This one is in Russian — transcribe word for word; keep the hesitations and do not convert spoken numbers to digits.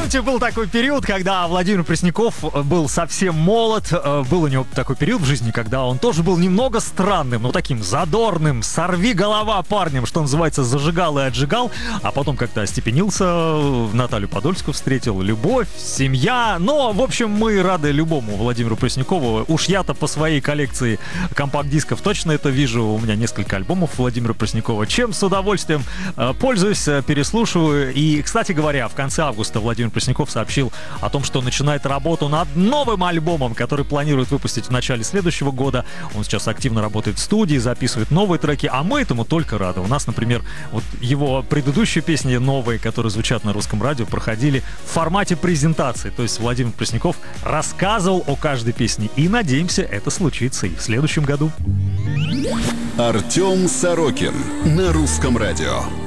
Помните, был такой период, когда Владимир Пресняков был совсем молод. Был у него такой период в жизни, когда он тоже был немного странным, но таким задорным, сорви голова парнем, что называется, зажигал и отжигал. А потом как-то остепенился, Наталью Подольскую встретил, любовь, семья. Но, в общем, мы рады любому Владимиру Преснякову. Уж я-то по своей коллекции компакт-дисков точно это вижу. У меня несколько альбомов Владимира Преснякова. Чем с удовольствием пользуюсь, переслушиваю. И, кстати говоря, в конце августа Владимир Пресняков сообщил о том, что начинает работу над новым альбомом, который планирует выпустить в начале следующего года. Он сейчас активно работает в студии, записывает новые треки, а мы этому только рады. У нас, например, вот его предыдущие песни новые, которые звучат на русском радио, проходили в формате презентации. То есть Владимир Пресняков рассказывал о каждой песне. И, надеемся, это случится и в следующем году. Артем Сорокин на русском радио.